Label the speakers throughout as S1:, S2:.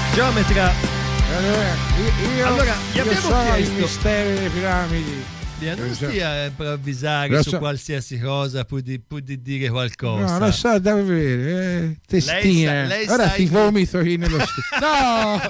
S1: Geometra. Allora, gli
S2: io
S1: abbiamo
S2: so
S1: chiesto
S2: il mistero delle piramidi.
S1: non stia a improvvisare
S2: Lo
S1: su
S2: so.
S1: qualsiasi cosa pur di dire qualcosa.
S2: No, lo so, devo vedere. Testina.
S1: lei
S2: Ora
S1: sa
S2: ti
S1: in-
S2: vomito qui nello no,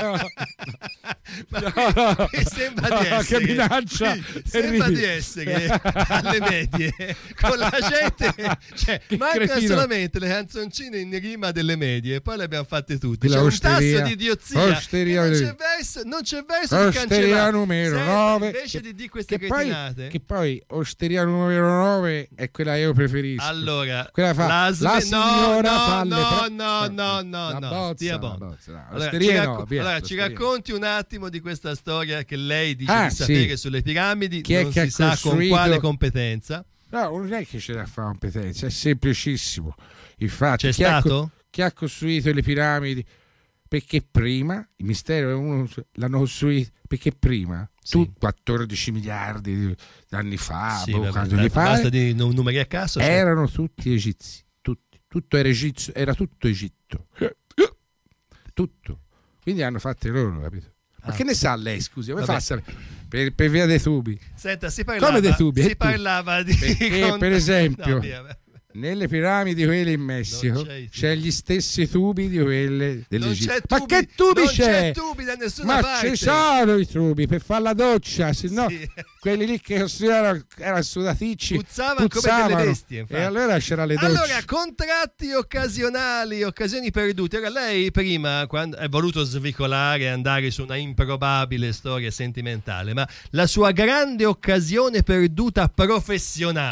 S1: Ma mi sembra di essere,
S2: che minaccia
S1: sembra di
S2: terribile.
S1: essere alle medie con la gente, cioè,
S2: Che
S1: mancano
S2: cretino.
S1: solamente le canzoncine in rima delle medie e poi le abbiamo fatte tutte. C'è
S2: La
S1: un
S2: osteria.
S1: tasso di idiozia
S2: Osteria.
S1: che non c'è verso di
S2: Osteria
S1: cancellare.
S2: numero
S1: Senta,
S2: 9
S1: invece di queste
S2: che poi,
S1: cretinate,
S2: che poi osteria numero 9 è quella che io preferisco.
S1: allora
S2: quella fa la signora fa le
S1: no,
S2: bozza,
S1: stia
S2: la
S1: buono.
S2: bozza, no.
S1: Allora,
S2: Osteria no, via,
S1: allora, ci
S2: osteria.
S1: racconti un attimo di questa storia che lei dice
S2: Ah,
S1: di sapere
S2: sì.
S1: sulle piramidi,
S2: Chi è
S1: non
S2: che
S1: si
S2: ha
S1: sa con
S2: costruito-
S1: quale competenza.
S2: No, non è che ce la fa competenza, è semplicissimo. Infatti,
S1: C'è stato?
S2: Chi ha costruito le piramidi? Perché prima, il mistero è uno, l'hanno costruito perché prima,
S1: Sì.
S2: tu 14 miliardi di anni fa,
S1: Sì,
S2: boh,
S1: vabbè,
S2: quando gli
S1: basta
S2: pare,
S1: di numeri a caso. cioè.
S2: erano tutti egizi, tutto era egizio, era tutto Egitto, tutto. Quindi hanno fatto loro, capito? Ma
S1: Ah.
S2: che ne sa lei, scusi? Come
S1: Vabbè.
S2: fa a sapere? Per via dei tubi.
S1: Senta, si
S2: Come dei tubi?
S1: si parlava di
S2: Perché, per esempio,
S1: No, via.
S2: nelle piramidi quelle in Messico
S1: Non c'è i tubi.
S2: c'è gli stessi tubi di quelle
S1: Non
S2: dell'Egitto.
S1: c'è
S2: Ma
S1: tubi,
S2: che tubi
S1: non
S2: c'è?
S1: tubi da nessuna
S2: Ma
S1: parte.
S2: ci sono i tubi per fare la doccia, se no
S1: Sì.
S2: quelli lì che erano sudaticci,
S1: Puzzavano come delle bestie, infatti.
S2: e allora c'era le docce.
S1: Allora, contratti occasionali, occasioni perdute. Ora, lei prima quando è voluto svicolare e andare su una improbabile storia sentimentale, ma la sua grande occasione perduta professionale